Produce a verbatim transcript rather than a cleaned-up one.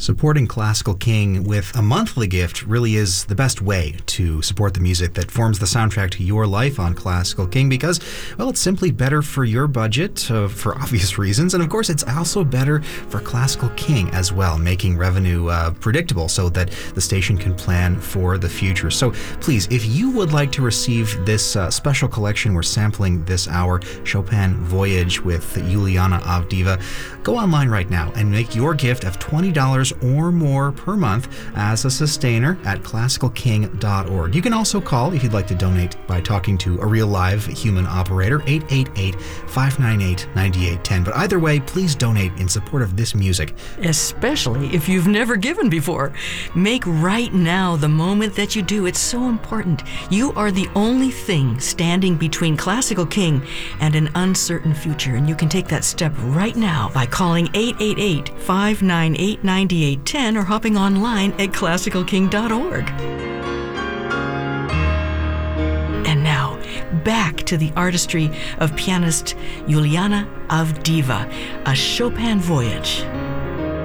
Supporting Classical King with a monthly gift really is the best way to support the music that forms the soundtrack to your life on Classical King because, well, it's simply better for your budget uh, for obvious reasons. And of course, it's also better for Classical King as well, making revenue uh, predictable so that the station can plan for the future. So please, if you would like to receive this uh, special collection we're sampling this hour, Chopin Voyage with Juliana Avdiva, go online right now and make your gift of twenty dollars or more per month as a sustainer at classical king dot org. You can also call if you'd like to donate by talking to a real live human operator, eight eight eight, five nine eight, nine eight one zero. But either way, please donate in support of this music. Especially if you've never given before. Make right now the moment that you do. It's so important. You are the only thing standing between Classical King and an uncertain future, and you can take that step right now by calling eight eight eight, five nine eight, nine eight one zero or hopping online at classical king dot org. And now, back to the artistry of pianist Juliana Avdiva, a Chopin Voyage.